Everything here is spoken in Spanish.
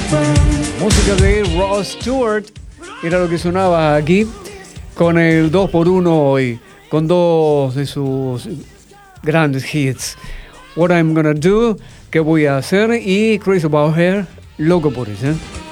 Música de Rod Stewart era lo que sonaba aquí con el 2x1 hoy, con dos de sus grandes hits. What I'm Gonna Do, ¿qué voy a hacer? Y Crazy About Her, loco por eso.